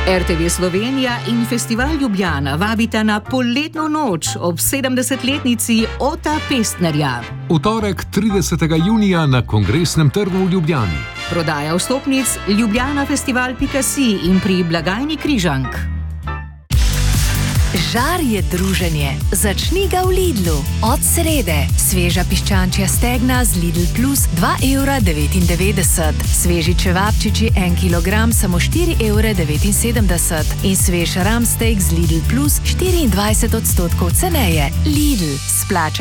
RTV Slovenija in Festival Ljubljana vabita na poletno noč ob 70-letnici Ota Pestnerja. V torek 30. junija na Kongresnem trgu v Ljubljani. Prodaja vstopnic ljubljanafestival.si in pri blagajni Križank. Žar je druženje. Začni ga v Lidlu. Od srede. Sveža piščančja stegna z Lidl Plus 2,99 €. Sveži čevapčiči 1 kilogram samo 4,79 € in svež ram steak z Lidl Plus 24% ceneje. Lidl. Splača